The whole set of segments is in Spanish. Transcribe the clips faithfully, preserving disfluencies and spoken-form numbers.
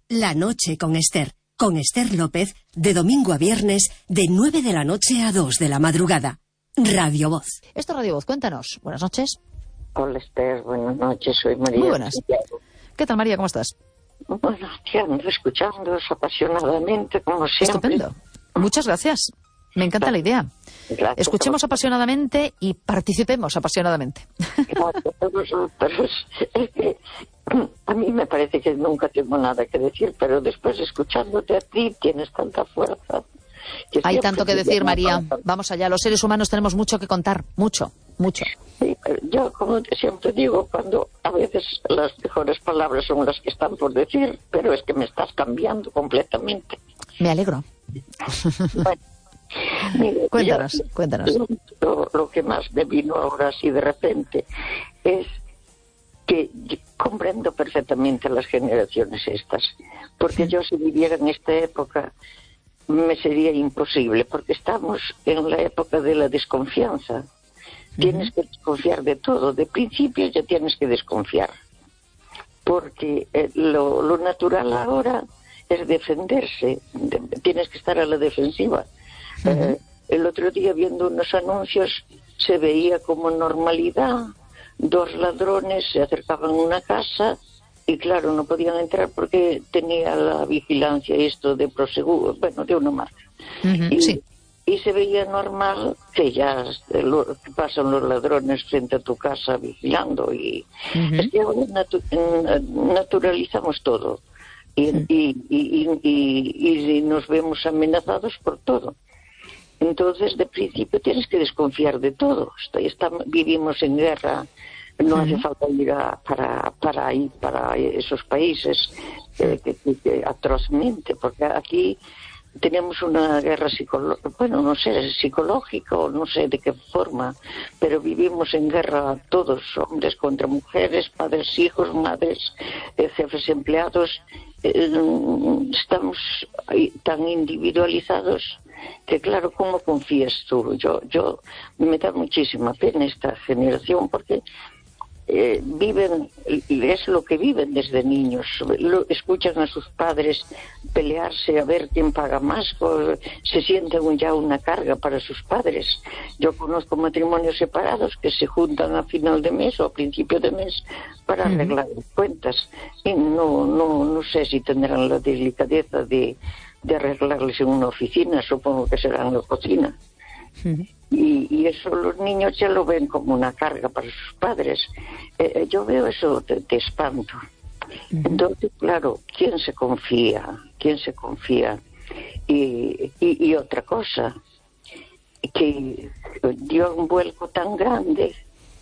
La noche con Esther. Con Esther López, de domingo a viernes, de nueve de la noche a dos de la madrugada. Radio Voz. Esto es Radio Voz, cuéntanos. Buenas noches. Hola Esther, buenas noches, soy María. Muy buenas. ¿Qué tal, María? ¿Cómo estás? Bueno, te ando escuchándoos apasionadamente, como siempre. Estupendo. Muchas gracias. Me encanta la idea. Gracias. Escuchemos apasionadamente y participemos apasionadamente. Gracias, pero, pero es, es que a mí me parece que nunca tengo nada que decir, pero después escuchándote a ti tienes tanta fuerza. Hay tanto que decir, María. Vamos allá, los seres humanos tenemos mucho que contar, mucho, mucho. Sí, pero yo, como siempre digo, cuando a veces las mejores palabras son las que están por decir, pero es que me estás cambiando completamente. Me alegro. Bueno, mire, cuéntanos, yo, cuéntanos. Lo, lo que más me vino ahora así de repente es que comprendo perfectamente las generaciones estas, porque yo si viviera en esta época me sería imposible, porque estamos en la época de la desconfianza. Tienes uh-huh. que desconfiar de todo, de principio ya tienes que desconfiar, porque eh, lo, lo natural ahora es defenderse, de, tienes que estar a la defensiva. Uh-huh. Eh, el otro día viendo unos anuncios se veía como normalidad, dos ladrones se acercaban a una casa y claro, no podían entrar porque tenía la vigilancia esto de Prosegur, bueno, de una marca. Uh-huh, y, sí. y se veía normal que ya lo, pasan los ladrones frente a tu casa vigilando y uh-huh. es que ahora natu- naturalizamos todo y, uh-huh. y, y, y, y, y nos vemos amenazados por todo. Entonces, de principio tienes que desconfiar de todo. Estamos, vivimos en guerra. No uh-huh. hace falta ir a, para, para ir para esos países eh, que, que, que atrozmente, porque aquí tenemos una guerra psicológica, bueno, no sé, psicológica o no sé de qué forma, pero vivimos en guerra todos, hombres contra mujeres, padres, hijos, madres, eh, jefes, empleados. Eh, estamos tan individualizados que claro, ¿cómo confías tú? Yo, yo me da muchísima pena esta generación porque Eh, viven, es lo que viven desde niños, lo, escuchan a sus padres pelearse a ver quién paga más, por, se sienten ya una carga para sus padres. Yo conozco matrimonios separados que se juntan a final de mes o a principio de mes para uh-huh. arreglar cuentas y no, no, no sé si tendrán la delicadeza de, de arreglarles en una oficina, supongo que será en la cocina. Uh-huh. Y, y eso los niños ya lo ven como una carga para sus padres. Eh, yo veo eso de, de espanto. Uh-huh. Entonces, claro, ¿quién se confía? ¿Quién se confía? Y, y, y otra cosa, que dio un vuelco tan grande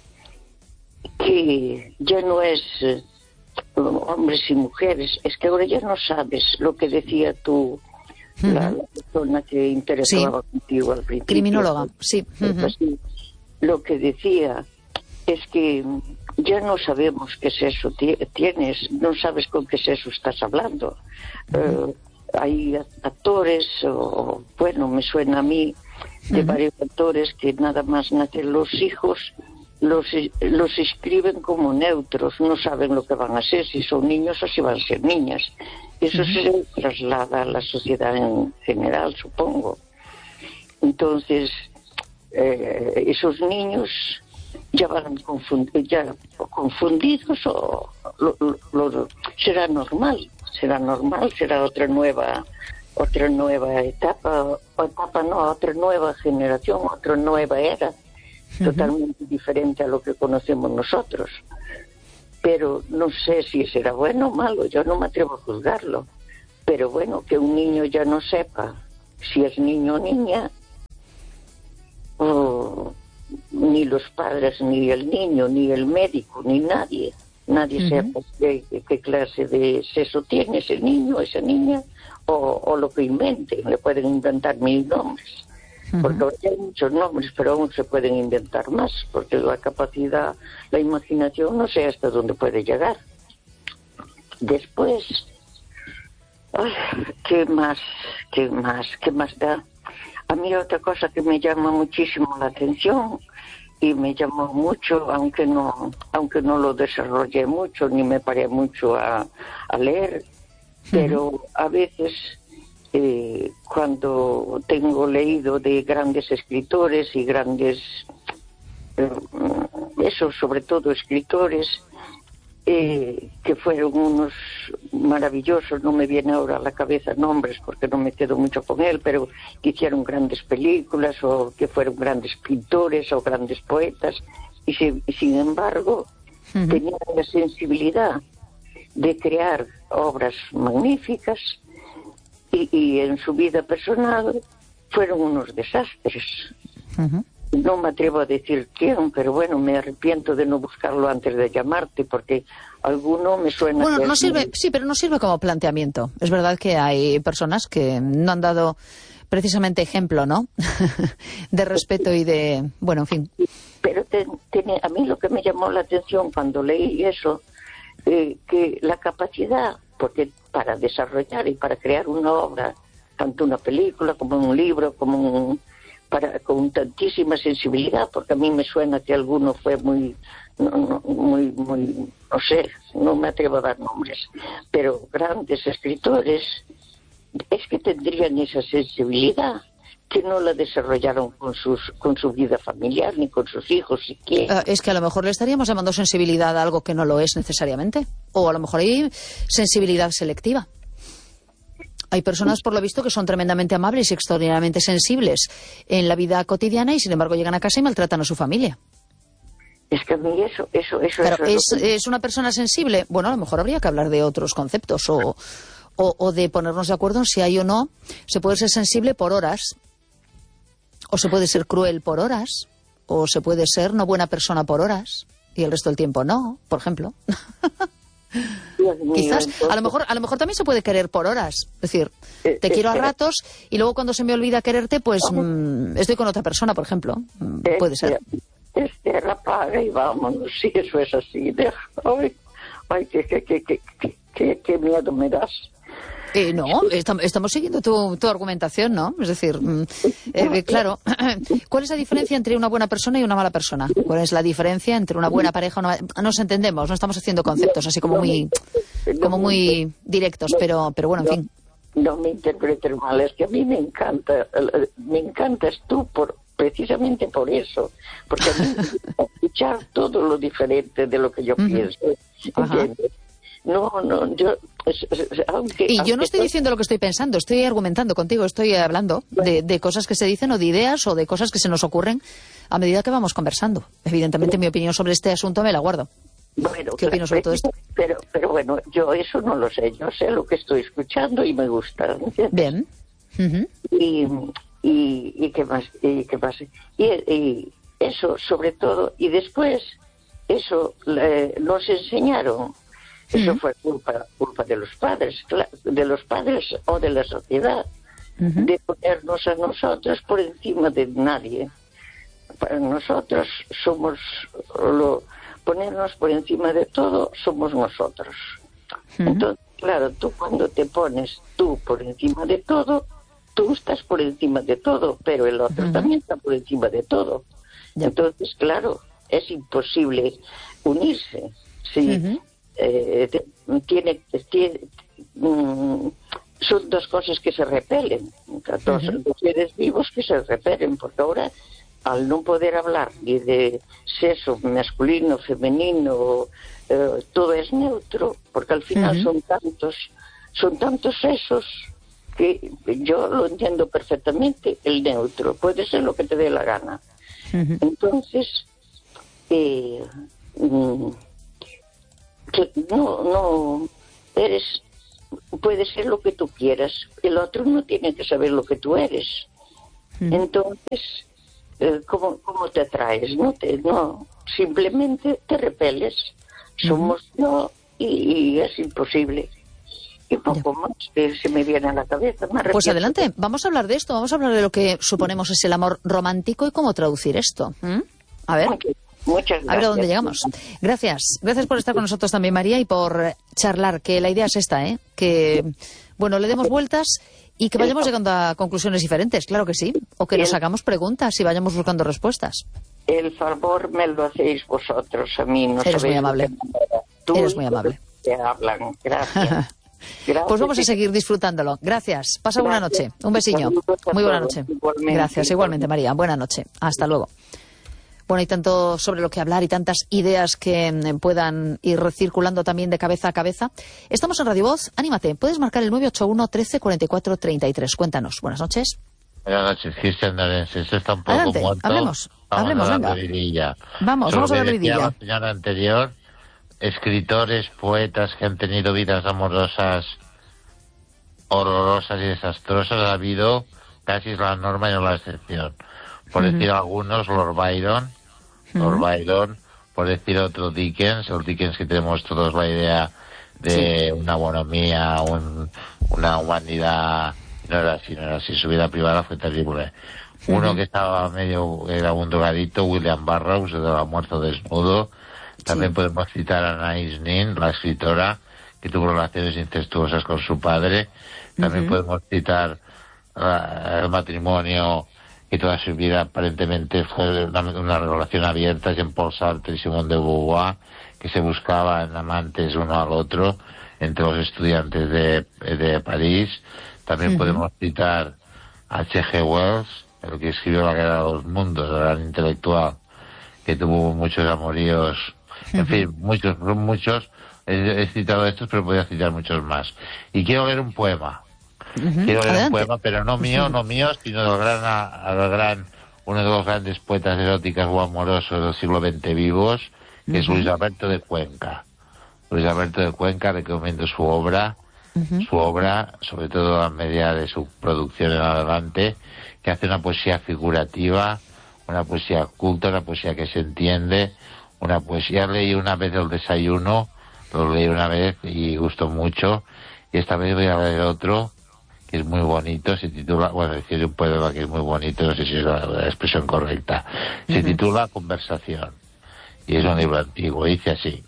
que ya no es eh, hombres y mujeres, es que ahora ya no sabes lo que decía tú. Uh-huh. La, la persona que interesaba sí. contigo al principio. Criminóloga, sí. Uh-huh. Así, lo que decía es que ya no sabemos qué sexo tienes, no sabes con qué sexo estás hablando. Uh-huh. Uh, hay actores, o bueno, me suena a mí, de uh-huh. varios actores que nada más nacen los hijos, los, los escriben como neutros, no saben lo que van a ser, si son niños o si van a ser niñas. Eso uh-huh. se traslada a la sociedad en general, supongo. Entonces, eh, esos niños ya van confundidos, ya confundidos o lo, lo, lo, será normal, será normal, será otra nueva, otra nueva etapa, o etapa no, otra nueva generación, otra nueva era, uh-huh. totalmente diferente a lo que conocemos nosotros. Pero no sé si será bueno o malo, yo no me atrevo a juzgarlo. Pero bueno, que un niño ya no sepa si es niño o niña, o ni los padres, ni el niño, ni el médico, ni nadie. Nadie uh-huh. sepa qué, qué clase de sexo tiene ese niño, esa niña, o, o lo que inventen. Le pueden inventar mil nombres. Uh-huh. Porque ahora hay muchos nombres, pero aún se pueden inventar más, porque la capacidad, la imaginación, no sé hasta dónde puede llegar. Después, ay, ¿qué más? ¿Qué más? ¿Qué más da? A mí otra cosa que me llama muchísimo la atención, y me llamó mucho, aunque no, aunque no lo desarrollé mucho, ni me paré mucho a, a leer, pero uh-huh. a veces eh, cuando tengo leído de grandes escritores y grandes, eh, eso sobre todo escritores, eh, que fueron unos maravillosos, no me viene ahora a la cabeza nombres porque no me quedo mucho con él, pero que hicieron grandes películas o que fueron grandes pintores o grandes poetas y, si, y sin embargo uh-huh. tenían la sensibilidad de crear obras magníficas y, y en su vida personal fueron unos desastres. Uh-huh. No me atrevo a decir quién, pero bueno, me arrepiento de no buscarlo antes de llamarte, porque alguno me suena... Bueno, que no es sirve, muy... sí, pero no sirve como planteamiento. Es verdad que hay personas que no han dado precisamente ejemplo, ¿no? de respeto y de... Bueno, en fin. Pero te, te, a mí lo que me llamó la atención cuando leí eso, eh, que la capacidad, porque para desarrollar y para crear una obra, tanto una película como un libro, como un... para con tantísima sensibilidad, porque a mí me suena que alguno fue muy, no, no, muy, muy, no sé, no me atrevo a dar nombres, pero grandes escritores, es que tendrían esa sensibilidad que no la desarrollaron con sus con su vida familiar ni con sus hijos siquiera. Uh, es que a lo mejor le estaríamos llamando sensibilidad a algo que no lo es necesariamente, o a lo mejor hay sensibilidad selectiva. Hay personas, por lo visto, que son tremendamente amables y extraordinariamente sensibles en la vida cotidiana y, sin embargo, llegan a casa y maltratan a su familia. Es que a mí eso, eso, eso... Claro, eso ¿es, es, que... ¿es una persona sensible? Bueno, a lo mejor habría que hablar de otros conceptos o, o, o de ponernos de acuerdo en si hay o no. Se puede ser sensible por horas, o se puede ser cruel por horas, o se puede ser no buena persona por horas y el resto del tiempo no, por ejemplo. Quizás, a lo mejor a lo mejor también se puede querer por horas. Es decir, te eh, quiero a ratos y luego cuando se me olvida quererte, pues mmm, estoy con otra persona, por ejemplo. Eh, puede ser. Este la paga y vámonos, si eso es así. Deja, ay, ay qué, qué, qué, qué, qué, qué miedo me das. Eh, no, estamos, estamos siguiendo tu, tu argumentación, ¿no? Es decir, eh, claro, ¿cuál es la diferencia entre una buena persona y una mala persona? ¿Cuál es la diferencia entre una buena pareja y una... Nos entendemos, no estamos haciendo conceptos así como muy como muy directos, pero pero bueno, en fin. No me interpretes mal, es que a mí me encanta, me encantas tú por precisamente por eso, porque a mí me gusta escuchar todo lo diferente de lo que yo pienso. ¿Entiendes? No, no, yo... Aunque, y yo aunque no estoy diciendo lo que estoy pensando, estoy argumentando contigo, estoy hablando de, de cosas que se dicen o de ideas o de cosas que se nos ocurren a medida que vamos conversando. Evidentemente mi opinión sobre este asunto me la guardo. Bueno, ¿Qué opino sobre todo esto? Pero, pero bueno, yo eso no lo sé, yo sé lo que estoy escuchando y me gusta. ¿Entiendes? Bien. Uh-huh. Y, y, y qué más, y qué más. Y, y eso sobre todo, y después eso eh, nos enseñaron. Eso uh-huh. fue culpa culpa de los padres, de los padres o de la sociedad, uh-huh. de ponernos a nosotros por encima de nadie. Para nosotros somos, lo, ponernos por encima de todo somos nosotros. Uh-huh. Entonces, claro, tú cuando te pones tú por encima de todo, tú estás por encima de todo, pero el otro uh-huh. también está por encima de todo. Yeah. Entonces, claro, es imposible unirse. Sí. Uh-huh. Eh, tiene, tiene mm, son dos cosas que se repelen, dos, uh-huh. dos seres vivos que se repelen, porque ahora al no poder hablar ni de sexo masculino, femenino, eh, todo es neutro, porque al final uh-huh. son tantos son tantos sexos que yo lo entiendo perfectamente, el neutro puede ser lo que te dé la gana. Uh-huh. Entonces eh, mm, que no, no, eres, puede ser lo que tú quieras, el otro no tiene que saber lo que tú eres. Mm. Entonces, eh, ¿cómo, ¿cómo te atraes? No, te, no, simplemente te repeles. Mm. Somos yo y, y es imposible. Y poco ya. más que se me viene a la cabeza. Pues adelante, vamos a hablar de esto, vamos a hablar de lo que suponemos es el amor romántico y cómo traducir esto. ¿Mm? A ver. Okay. Muchas gracias. A ver a dónde llegamos. Gracias. Gracias por estar con nosotros también, María, y por charlar, que la idea es esta, ¿eh? Que, bueno, le demos vueltas y que vayamos llegando a conclusiones diferentes, claro que sí. O que nos hagamos preguntas y vayamos buscando respuestas. El favor me lo hacéis vosotros, a mí no. Eres muy amable. Tú Eres muy amable. Te hablan. Gracias. Gracias. Pues vamos a seguir disfrutándolo. Gracias. Pasa buena noche. Un besillo. Muy buena noche. Gracias. Igualmente, María. Buena noche. Hasta luego. Bueno, hay tanto sobre lo que hablar y tantas ideas que puedan ir circulando también de cabeza a cabeza. Estamos en Radio Voz. Anímate. Puedes marcar el nueve ocho uno, trece, cuarenta y cuatro, treinta y tres. Cuéntanos. Buenas noches. Buenas noches, Cristian Darense. Esto está un poco Adelante, muerto. hablemos, vamos hablemos, a venga. darle vidilla. Vamos, vamos a darle vidilla. La señora anterior, escritores, poetas que han tenido vidas amorosas horrorosas y desastrosas, ha habido casi la norma y no la excepción. Por uh-huh. decir algunos, Lord Byron, uh-huh. Lord Byron, por decir otro, Dickens, el Dickens que tenemos todos la idea de sí. una bonomía, un, una humanidad. No era así, no era así. Su vida privada fue terrible. Uh-huh. Uno que estaba medio, era un drogadito, William Burroughs, de la muerto desnudo. También sí. podemos citar a Anais Nin, la escritora, que tuvo relaciones incestuosas con su padre. También uh-huh. podemos citar uh, el matrimonio, que toda su vida aparentemente fue una, una relación abierta, Jean-Paul Sartre y Simone de Beauvoir, que se buscaban amantes uno al otro entre los estudiantes de, de París. También uh-huh. podemos citar a H G Wells, el que escribió La Guerra de los Mundos, el gran intelectual, que tuvo muchos amoríos, en uh-huh. fin, muchos, muchos, he, he citado estos, pero podría citar muchos más. Y quiero leer un poema. Uh-huh. Quiero leer Adelante. un poema, pero no mío, uh-huh. no mío, sino del gran, al gran, uno de los grandes poetas eróticos o amorosos del siglo veinte vivos, que uh-huh. es Luis Alberto de Cuenca. Luis Alberto de Cuenca, recomiendo su obra, Uh-huh. su obra, sobre todo a medida de su producción en adelante, que hace una poesía figurativa, una poesía culta, una poesía que se entiende, una poesía. Leí una vez El desayuno, lo leí una vez y gustó mucho, y esta vez voy a leer otro que es muy bonito, se titula, bueno, decir un poema que es muy bonito, no sé si es la, la expresión correcta, se uh-huh. titula Conversación, y es un libro antiguo, dice así: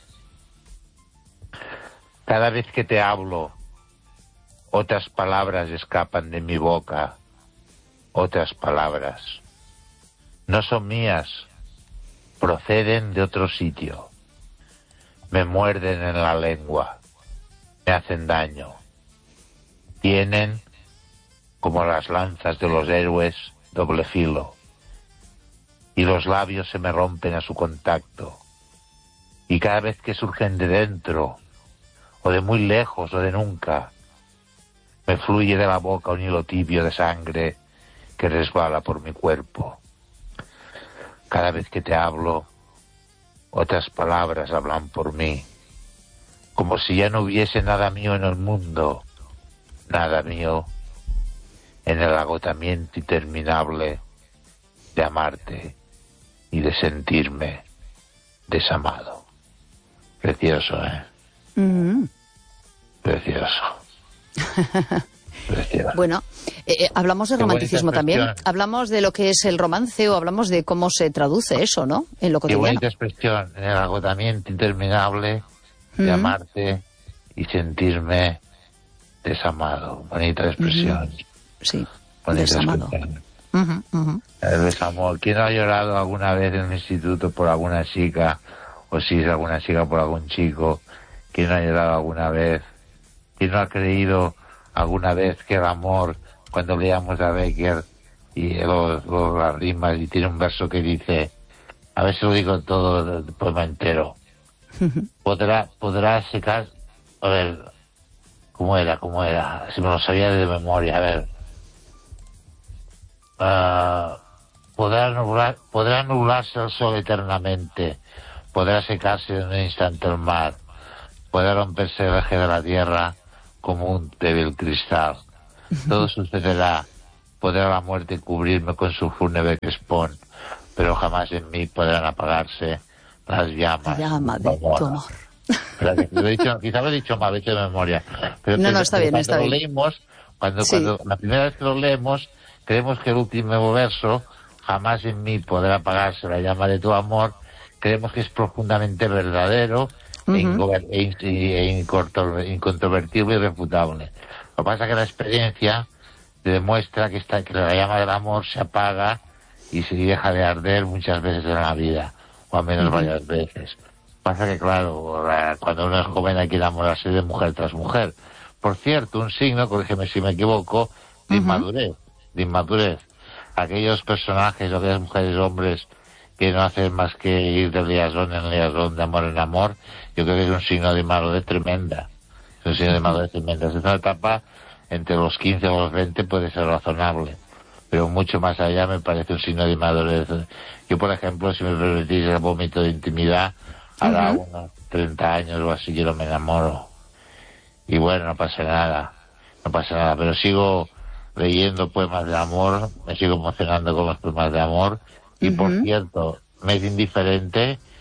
cada vez que te hablo, otras palabras escapan de mi boca, otras palabras. No son mías, proceden de otro sitio. Me muerden en la lengua, me hacen daño. Tienen, como las lanzas de los héroes, doble filo. Y los labios se me rompen a su contacto. Y cada vez que surgen de dentro, o de muy lejos, o de nunca, me fluye de la boca un hilo tibio de sangre que resbala por mi cuerpo. Cada vez que te hablo, otras palabras hablan por mí, como si ya no hubiese nada mío en el mundo, nada mío en el agotamiento interminable de amarte y de sentirme desamado. Precioso, ¿eh? Mm-hmm. Precioso. Bueno, eh, hablamos de romanticismo también, hablamos de lo que es el romance o hablamos de cómo se traduce eso, ¿no? En lo cotidiano. Qué bonita expresión, en el agotamiento interminable de mm. amarte y sentirme desamado. Bonita expresión. Mm-hmm. Sí, bonita desamado. Uh-huh, uh-huh. El desamor. ¿Quién no ha llorado alguna vez en el instituto por alguna chica? O si es alguna chica por algún chico. ¿Quién no ha llorado alguna vez? ¿Quién no ha creído alguna vez que el amor, cuando leamos a Becker y los, los, las rimas, y tiene un verso que dice, a ver si lo digo todo el poema entero, podrá podrá secar, a ver, ¿cómo era? ¿Cómo era? Si me lo sabía de memoria, a ver. Uh, podrá, nublar, podrá nublarse el sol eternamente, podrá secarse en un instante el mar, podrá romperse el eje de la tierra como un débil cristal. Todo sucederá. Podrá la muerte cubrirme con su fúnebre crespón, pero jamás en mí podrán apagarse las llamas. La llama de tu amor. Pero, lo he dicho, quizá lo he dicho mal, he hecho de memoria. Pero, no, pero, no, está bien, cuando está lo bien. Leímos, cuando, sí. cuando la primera vez que lo leemos, creemos que el último verso, jamás en mí podrá apagarse la llama de tu amor, creemos que es profundamente verdadero, Uh-huh. e, e, e incontrovertible y irrefutable. Lo que pasa es que la experiencia demuestra que, está, que la llama del amor se apaga y se deja de arder muchas veces en la vida, o al menos uh-huh. varias veces. Pasa que, claro, cuando uno es joven hay que enamorarse de mujer tras mujer, por cierto, un signo, corrígeme si me equivoco, de Ujú. inmadurez, de inmadurez. Aquellos personajes, aquellas mujeres, hombres, que no hacen más que ir de liazón en liazón, de amor en amor, yo creo que es un signo de inmadurez tremenda. Es un signo de inmadurez tremenda. Es una etapa, entre los quince o los veinte puede ser razonable, pero mucho más allá me parece un signo de inmadurez. Yo, por ejemplo, si me permitís el vómito de intimidad, hará Ujú. unos treinta años o así que no me enamoro. Y bueno, no pasa nada, no pasa nada, pero sigo leyendo poemas de amor, me sigo emocionando con los poemas de amor, y por Ujú. cierto, me es indiferente